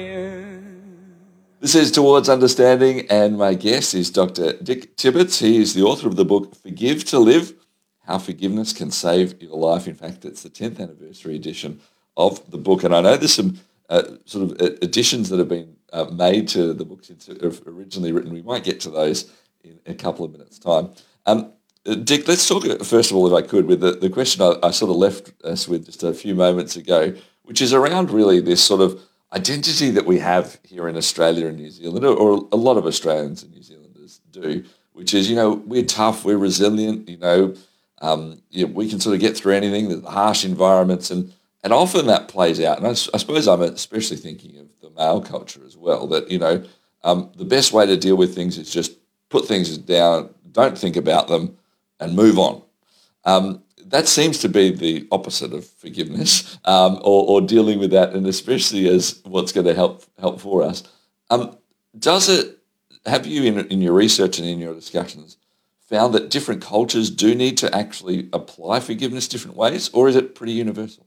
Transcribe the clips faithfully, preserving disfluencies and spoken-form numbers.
This is Towards Understanding, and my guest is Doctor Dick Tibbets. He is the author of the book Forgive to Live, How Forgiveness Can Save Your Life. In fact, it's the tenth anniversary edition of the book, and I know there's some uh, sort of additions that have been uh, made to the book since it was originally written. We might get to those in a couple of minutes' time. Um, Dick, let's talk, first of all, if I could, with the, the question I, I sort of left us with just a few moments ago, which is around really this sort of identity that we have here in Australia and New Zealand, or a lot of Australians and New Zealanders do, which is, you know, we're tough, we're resilient, you know, um, you know, we can sort of get through anything, the harsh environments, and, and often that plays out. And I, I suppose I'm especially thinking of the male culture as well, that, you know, um, the best way to deal with things is just put things down, don't think about them, and move on. Um, that seems to be the opposite of forgiveness, um, or, or dealing with that, and especially as what's going to help help for us. Um, does it, have you in, in your research and in your discussions found that different cultures do need to actually apply forgiveness different ways, or is it pretty universal?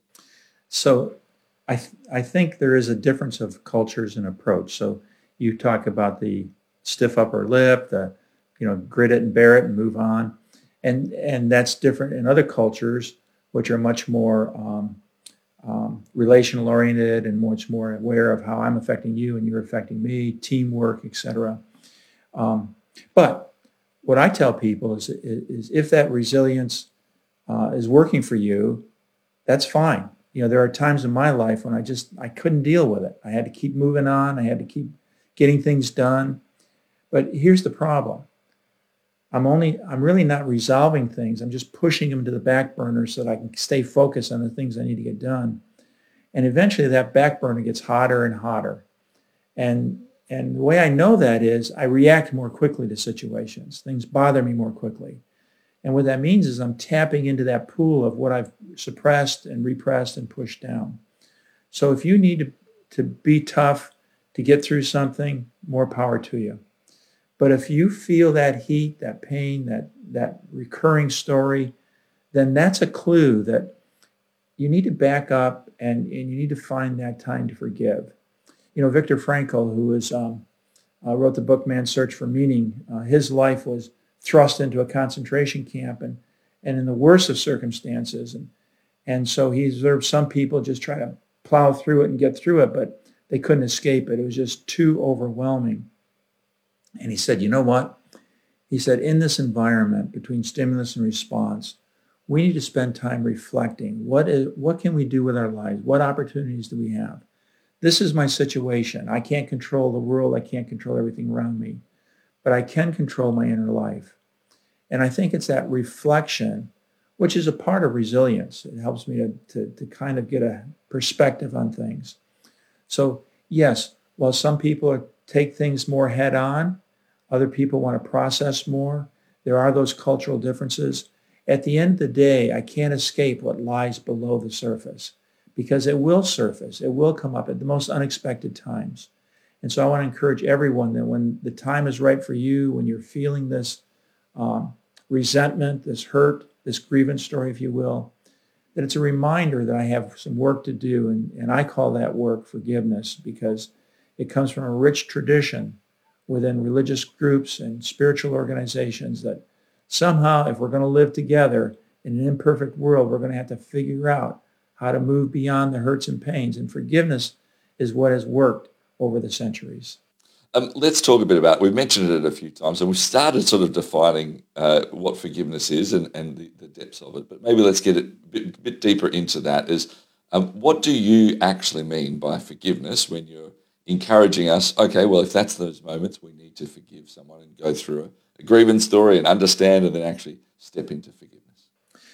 So I, th- I think there is a difference of cultures and approach. So you talk about the stiff upper lip, the, you know, grit it and bear it and move on. And and that's different in other cultures, which are much more um, um, relational oriented and much more aware of how I'm affecting you and you're affecting me, teamwork, et cetera. Um, but what I tell people is, is if that resilience uh, is working for you, that's fine. You know, there are times in my life when I just, I couldn't deal with it. I had to keep moving on. I had to keep getting things done. But here's the problem. I'm only, I'm really not resolving things. I'm just pushing them to the back burner so that I can stay focused on the things I need to get done. And eventually that back burner gets hotter and hotter. And, and the way I know that is I react more quickly to situations. Things bother me more quickly. And what that means is I'm tapping into that pool of what I've suppressed and repressed and pushed down. So if you need to, to be tough to get through something, more power to you. But if you feel that heat, that pain, that, that recurring story, then that's a clue that you need to back up and, and you need to find that time to forgive. You know, Viktor Frankl, who was, um, uh, wrote the book Man's Search for Meaning, uh, his life was thrust into a concentration camp and, and in the worst of circumstances. And, and so he observed some people just try to plow through it and get through it, but they couldn't escape it. It was just too overwhelming. And he said, you know what? He said, in this environment between stimulus and response, we need to spend time reflecting. What is, what can we do with our lives? What opportunities do we have? This is my situation. I can't control the world. I can't control everything around me, but I can control my inner life. And I think it's that reflection, which is a part of resilience. It helps me to, to, to kind of get a perspective on things. So yes, while some people are, take things more head on, other people want to process more. There are those cultural differences. At the end of the day, I can't escape what lies below the surface because it will surface. It will come up at the most unexpected times. And so I want to encourage everyone that when the time is right for you, when you're feeling this um, resentment, this hurt, this grievance story, if you will, that it's a reminder that I have some work to do. And, and I call that work forgiveness because it comes from a rich tradition within religious groups and spiritual organizations that somehow, if we're going to live together in an imperfect world, we're going to have to figure out how to move beyond the hurts and pains. And forgiveness is what has worked over the centuries. Um, let's talk a bit about, we've mentioned it a few times, and we've started sort of defining uh, what forgiveness is and, and the, the depths of it, but maybe let's get a bit, bit deeper into that. Is um, what do you actually mean by forgiveness when you're encouraging us, okay, well, if that's those moments, we need to forgive someone and go through a, a grievance story and understand and then actually step into forgiveness?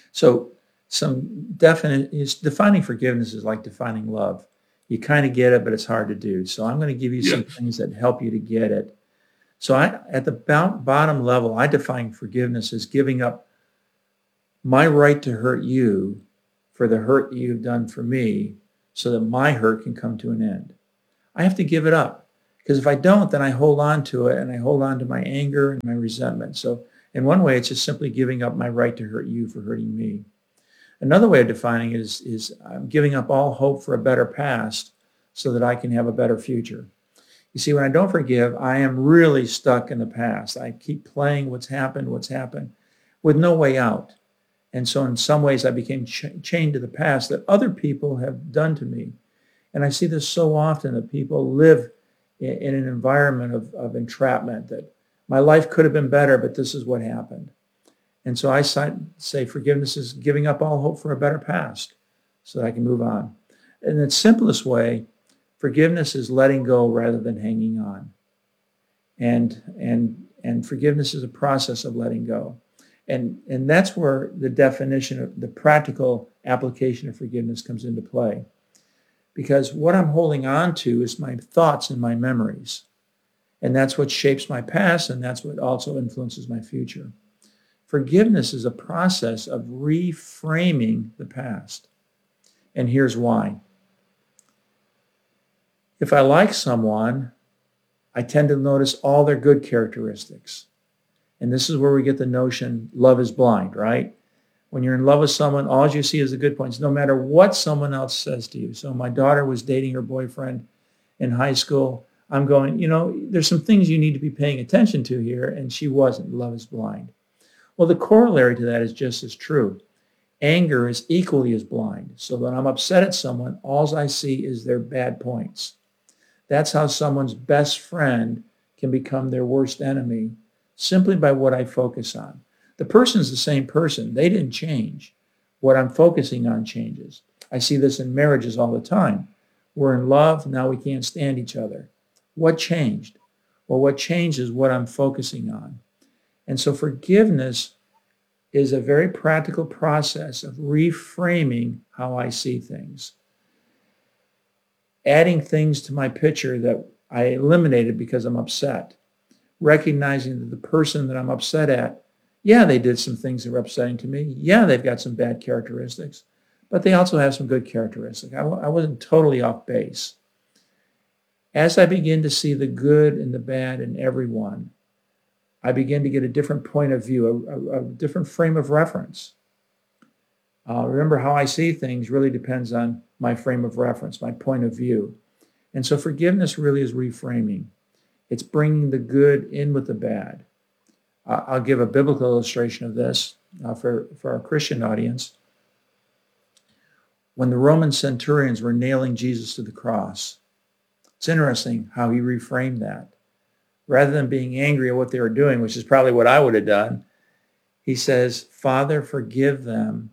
So some definite, is defining forgiveness is like defining love. You kind of get it, but it's hard to do. So I'm going to give you yeah. some things that help you to get it. So I, at the bottom level, I define forgiveness as giving up my right to hurt you for the hurt you've done for me so that my hurt can come to an end. I have to give it up because if I don't, then I hold on to it and I hold on to my anger and my resentment. So in one way, it's just simply giving up my right to hurt you for hurting me. Another way of defining it is, is I'm giving up all hope for a better past so that I can have a better future. You see, when I don't forgive, I am really stuck in the past. I keep playing what's happened, what's happened, with no way out. And so in some ways, I became ch- chained to the past that other people have done to me. And I see this so often, that people live in, in an environment of, of entrapment, that my life could have been better, but this is what happened. And so I say forgiveness is giving up all hope for a better past so that I can move on. In the simplest way, forgiveness is letting go rather than hanging on. And, and, and forgiveness is a process of letting go. And, and that's where the definition of the practical application of forgiveness comes into play. Because what I'm holding on to is my thoughts and my memories. And that's what shapes my past, and that's what also influences my future. Forgiveness is a process of reframing the past. And here's why. If I like someone, I tend to notice all their good characteristics. And this is where we get the notion love is blind, right? When you're in love with someone, all you see is the good points, no matter what someone else says to you. So my daughter was dating her boyfriend in high school. I'm going, you know, there's some things you need to be paying attention to here, and she wasn't. Love is blind. Well, the corollary to that is just as true. Anger is equally as blind. So when I'm upset at someone, all I see is their bad points. That's how someone's best friend can become their worst enemy, simply by what I focus on. The person's the same person. They didn't change. What I'm focusing on changes. I see this in marriages all the time. We're in love, now we can't stand each other. What changed? Well, what changed is what I'm focusing on. And so forgiveness is a very practical process of reframing how I see things. Adding things to my picture that I eliminated because I'm upset. Recognizing that the person that I'm upset at, yeah, they did some things that were upsetting to me. Yeah, they've got some bad characteristics, but they also have some good characteristics. I, I wasn't totally off base. As I begin to see the good and the bad in everyone, I begin to get a different point of view, a, a, a different frame of reference. Uh, remember, how I see things really depends on my frame of reference, my point of view. And so forgiveness really is reframing. It's bringing the good in with the bad. Uh, I'll give a biblical illustration of this uh, for, for our Christian audience. When the Roman centurions were nailing Jesus to the cross, it's interesting how he reframed that. Rather than being angry at what they were doing, which is probably what I would have done, he says, Father, forgive them.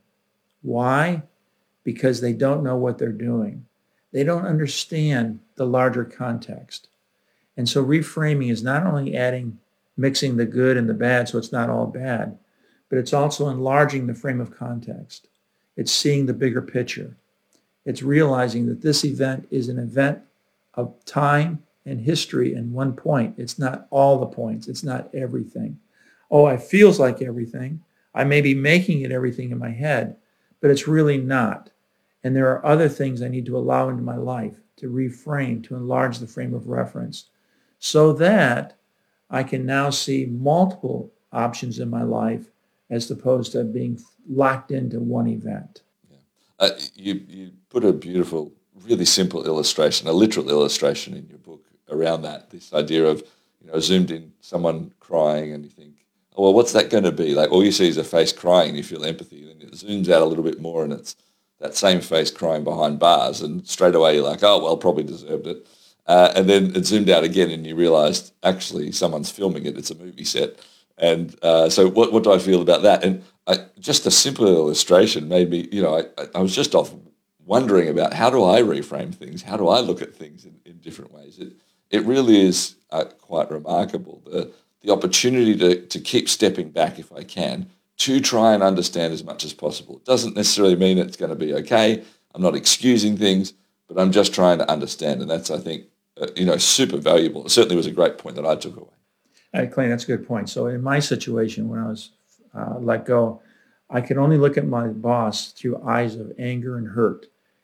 Why? Because they don't know what they're doing. They don't understand the larger context. And so reframing is not only adding, mixing the good and the bad so it's not all bad, but it's also enlarging the frame of context. It's seeing the bigger picture. It's realizing that this event is an event of time and history in one point. It's not all the points. It's not everything. Oh, it feels like everything. I may be making it everything in my head, but it's really not. And there are other things I need to allow into my life to reframe, to enlarge the frame of reference, so that I can now see multiple options in my life as opposed to being locked into one event. Yeah. Uh, you, you put a beautiful, really simple illustration, a literal illustration in your book around that, this idea of, you know, zoomed in someone crying and you think, oh, well, what's that going to be? Like all you see is a face crying and you feel empathy. Then it zooms out a little bit more and it's that same face crying behind bars, and straight away you're like, oh, well, probably deserved it. Uh, and then it zoomed out again and you realized actually someone's filming it. It's a movie set. And uh, so what, what do I feel about that? And I, just a simple illustration made me, you know, I, I was just off wondering about how do I reframe things? How do I look at things in, in different ways? It, it really is uh, quite remarkable, the, the opportunity to, to keep stepping back if I can, to try and understand as much as possible. It doesn't necessarily mean it's going to be okay. I'm not excusing things, but I'm just trying to understand. And that's, I think, uh, you know, super valuable. It certainly was a great point that I took away. Hey, Clay, that's a good point. So in my situation, when I was uh, let go, I could only look at my boss through eyes of anger and hurt.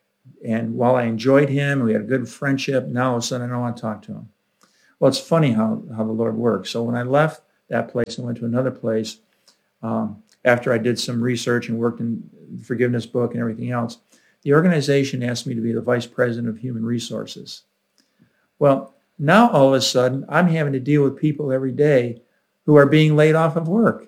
And while I enjoyed him, we had a good friendship, now all of a sudden I don't want to talk to him. Well, it's funny how, how the Lord works. So when I left that place and went to another place, um, after I did some research and worked in the forgiveness book and everything else, the organization asked me to be the vice president of human resources. Well, now all of a sudden, I'm having to deal with people every day who are being laid off of work.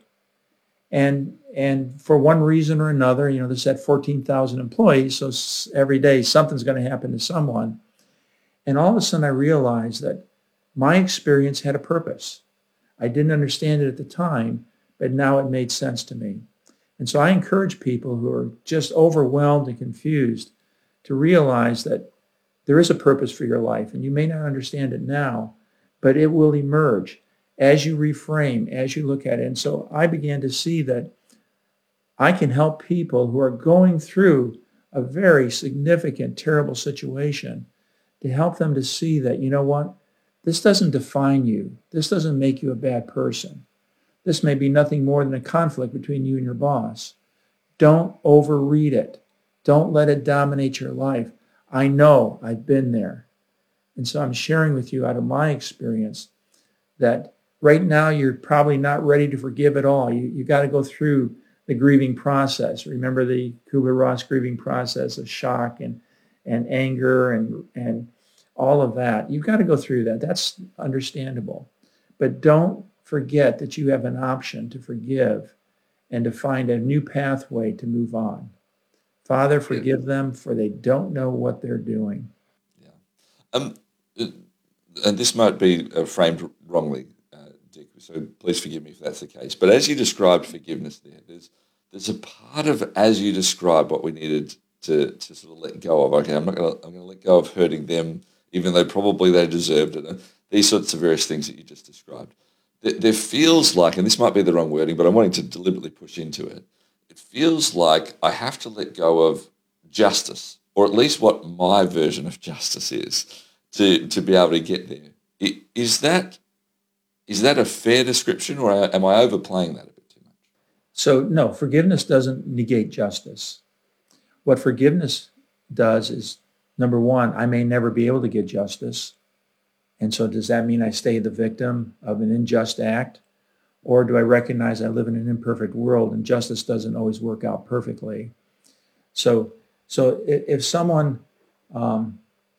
And and for one reason or another, you know, there's at fourteen thousand employees, so every day something's going to happen to someone. And all of a sudden I realized that my experience had a purpose. I didn't understand it at the time, but now it made sense to me. And so I encourage people who are just overwhelmed and confused to realize that there is a purpose for your life, and you may not understand it now, but it will emerge as you reframe, as you look at it. And so I began to see that I can help people who are going through a very significant, terrible situation, to help them to see that, you know what, this doesn't define you. This doesn't make you a bad person. This may be nothing more than a conflict between you and your boss. Don't overread it. Don't let it dominate your life. I know, I've been there. And so I'm sharing with you out of my experience that right now you're probably not ready to forgive at all. You you got to go through the grieving process. Remember the Kubler-Ross grieving process of shock and, and anger and, and all of that. You've got to go through that. That's understandable. But don't forget that you have an option to forgive and to find a new pathway to move on. Father, forgive them, for they don't know what they're doing. Yeah. Um, and this might be uh, framed wrongly, uh, Dick, so please forgive me if that's the case. But as you described forgiveness there, there's there's a part of, as you described, what we needed to, to sort of let go of. Okay, I'm not going to I'm going to let go of hurting them, even though probably they deserved it. And these sorts of various things that you just described. There, there feels like, and this might be the wrong wording, but I'm wanting to deliberately push into it. It feels like I have to let go of justice, or at least what my version of justice is, to, to be able to get there. It, is that is that a fair description, or am I overplaying that a bit too much? So no, forgiveness doesn't negate justice. What forgiveness does is, number one, I may never be able to get justice. And so does that mean I stay the victim of an unjust act? Or do I recognize I live in an imperfect world and justice doesn't always work out perfectly? So, so if someone um,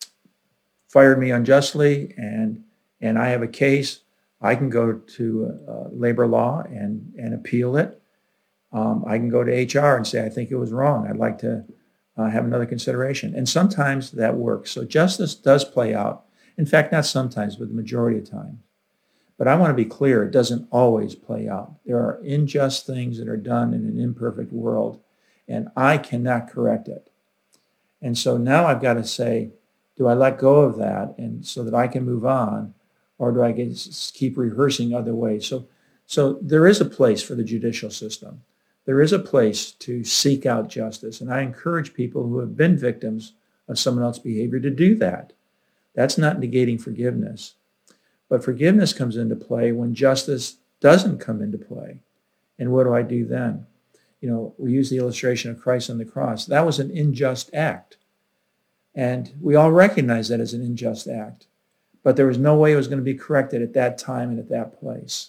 fired me unjustly and and I have a case, I can go to uh, labor law and, and appeal it. Um, I can go to H R and say, I think it was wrong. I'd like to uh, have another consideration. And sometimes that works. So justice does play out. In fact, not sometimes, but the majority of time. But I want to be clear, it doesn't always play out. There are unjust things that are done in an imperfect world, and I cannot correct it. And so now I've got to say, do I let go of that and so that I can move on, or do I get, keep rehearsing other ways? So, so there is a place for the judicial system. There is a place to seek out justice, and I encourage people who have been victims of someone else's behavior to do that. That's not negating forgiveness. But forgiveness comes into play when justice doesn't come into play. And what do I do then? You know, we use the illustration of Christ on the cross. That was an unjust act. And we all recognize that as an unjust act. But there was no way it was going to be corrected at that time and at that place.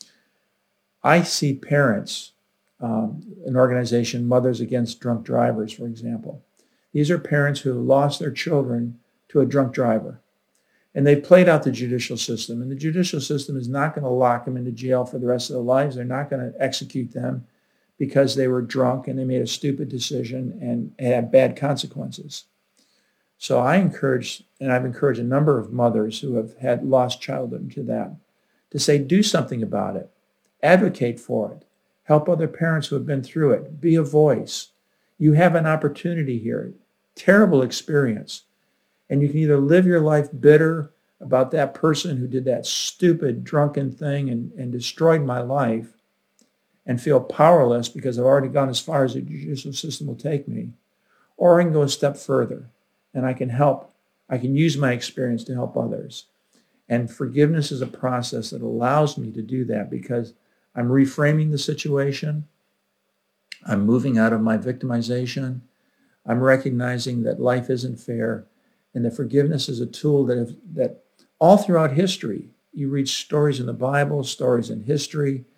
I see parents, um, an organization, Mothers Against Drunk Drivers, for example. These are parents who lost their children to a drunk driver. And they played out the judicial system. And the judicial system is not going to lock them into jail for the rest of their lives. They're not going to execute them because they were drunk and they made a stupid decision and had bad consequences. So I encourage, and I've encouraged a number of mothers who have had lost childhood to that, to say, do something about it. Advocate for it. Help other parents who have been through it. Be a voice. You have an opportunity here. Terrible experience. And you can either live your life bitter about that person who did that stupid, drunken thing and, and destroyed my life and feel powerless because I've already gone as far as the judicial system will take me, or I can go a step further and I can help. I can use my experience to help others. And forgiveness is a process that allows me to do that because I'm reframing the situation. I'm moving out of my victimization. I'm recognizing that life isn't fair. And that forgiveness is a tool that, have, that all throughout history, you read stories in the Bible, stories in history,